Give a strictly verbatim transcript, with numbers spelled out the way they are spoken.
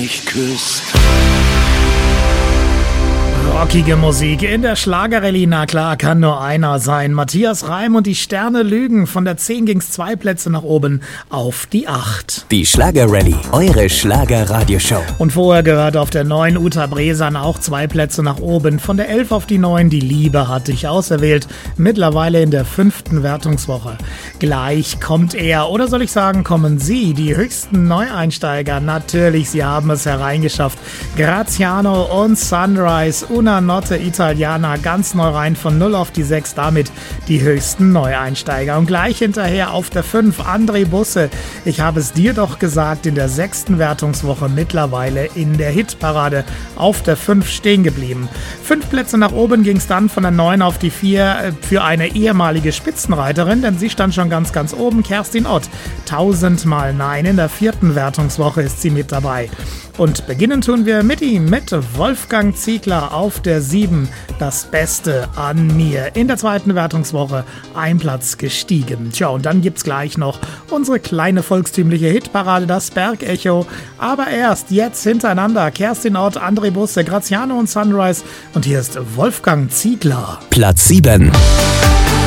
mich küsst. Rockige Musik in der Schlagerrallye, na klar, kann nur einer sein. Matthias Reim und die Sterne lügen. Von der zehn ging's zwei Plätze nach oben auf die acht. Die Schlagerrallye, eure Schlager-Radioshow. Und vorher gehört auf der neun Uta Bresan auch zwei Plätze nach oben. Von der elf auf die neun, die Liebe hat dich auserwählt. Mittlerweile in der fünften Wertungswoche. Gleich kommt er, oder soll ich sagen, kommen sie, die höchsten Neueinsteiger. Natürlich, sie haben es hereingeschafft. Graziano und Sunrise, Una Notte Italiana, ganz neu rein von null auf die sechs, damit die höchsten Neueinsteiger. Und gleich hinterher auf der fünf, André Busse. Ich habe es dir doch gesagt, in der sechsten Wertungswoche mittlerweile in der Hitparade auf der fünf stehen geblieben. Fünf Plätze nach oben ging es dann von der neun auf die vier für eine ehemalige Spitzenreiterin, denn sie stand schon ganz, ganz oben, Kerstin Ott. Tausendmal Nein, in der vierten Wertungswoche ist sie mit dabei. Und beginnen tun wir mit ihm, mit Wolfgang Ziegler auf der sieben. Das Beste an mir. In der zweiten Wertungswoche ein Platz gestiegen. Tja, und dann gibt's gleich noch unsere kleine volkstümliche Hitparade, das Bergecho. Aber erst jetzt hintereinander Kerstin Ott, André Busse, Graziano und Sunrise. Und hier ist Wolfgang Ziegler. Platz sieben.